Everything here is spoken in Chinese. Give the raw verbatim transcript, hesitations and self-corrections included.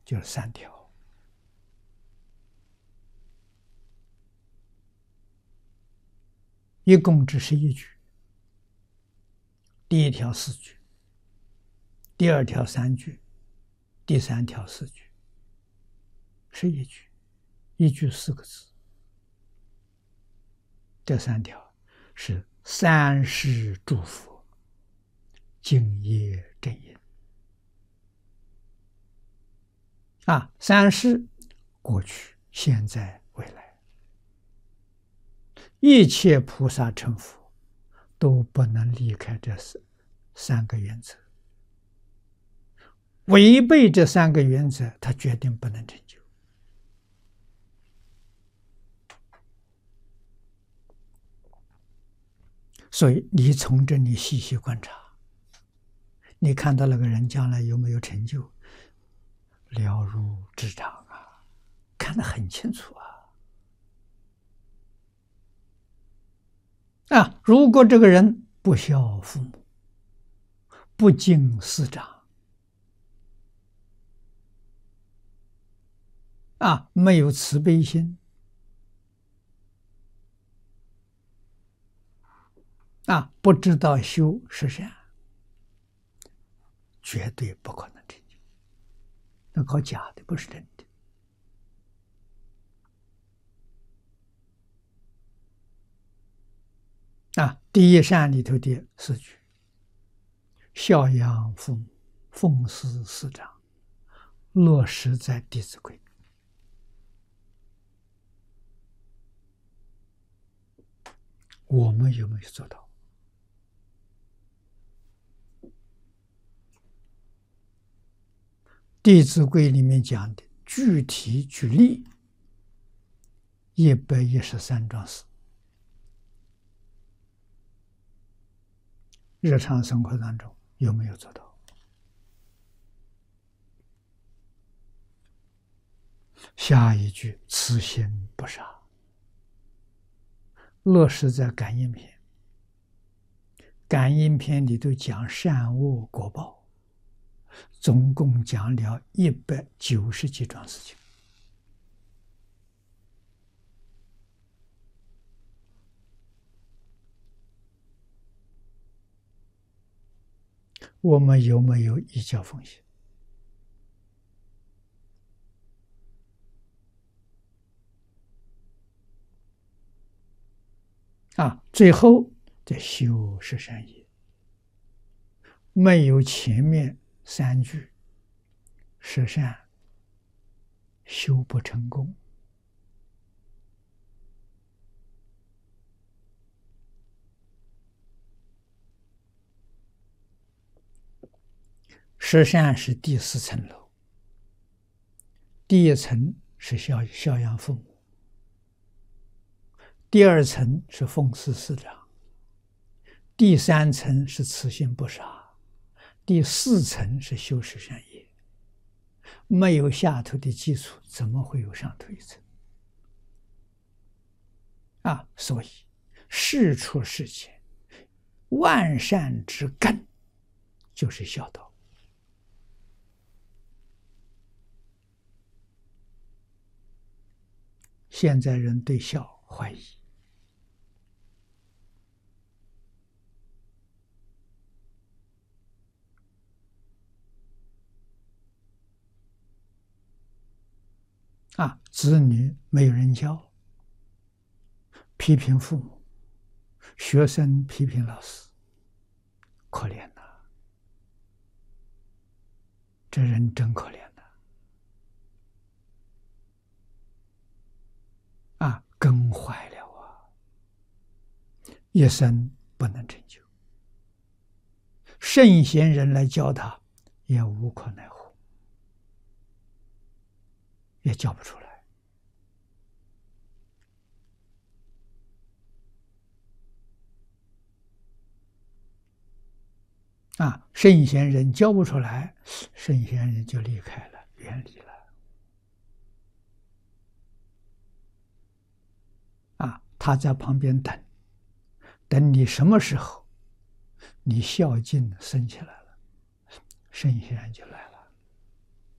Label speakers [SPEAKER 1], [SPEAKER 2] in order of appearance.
[SPEAKER 1] 就是三条。一共只是一句，第一条四句，第二条三句，第三条四句，是一句，一句四个字。这三条是三世诸佛敬业正因啊，三世过去、现在、未来，一切菩萨成佛都不能离开这三个原则，违背这三个原则，他决定不能成就。所以你从这里细细观察，你看到那个人将来有没有成就，了如指掌啊，看得很清楚啊。啊，如果这个人不孝父母，不敬师长，啊，没有慈悲心，啊，不知道修十善，绝对不可能成就。那搞假的，不是真的。啊，第一善里头的四句：孝养父母，奉事师长，落实在《弟子规》。我们有没有做到？《弟子规》里面讲的具体举例一百一十三桩事，日常生活当中有没有做到？下一句慈心不杀，落实在感应篇。感应篇里头讲善恶果报，总共讲了一百九十几桩事情。我们有没有依教奉行？啊，最后再修十善业，没有前面三句，十善修不成功。十善是第四层楼，第一层是孝孝养父母，第二层是奉事师长，第三层是慈心不杀，第四层是修十善业。没有下头的基础，怎么会有上头一层？啊，所以事出世间，万善之根就是孝道。现在人对孝怀疑，啊，子女没有人教，批评父母，学生批评老师，可怜呐，这人真可怜呐！啊，根坏了啊，一生不能成就。圣贤人来教他，也无可奈何，也教不出来。啊，圣贤人教不出来，圣贤人就离开了，远离了。啊，他在旁边等，等你什么时候，你孝敬升起来了，圣贤人就来了。